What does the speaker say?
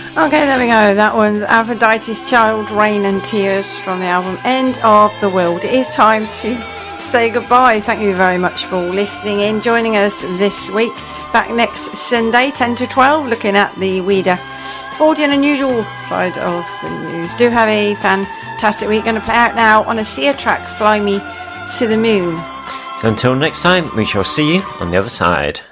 Okay, there we go. That one's Aphrodite's Child, Rain and Tears from the album End of the World. It is time to say goodbye. Thank you very much for listening in, joining us this week. Back next Sunday, 10 to 12, looking at the weirder, 40 and unusual side of the news. Do have a fantastic week. Going to play out now on a Sia track, Fly Me to the Moon. So until next time, we shall see you on the other side.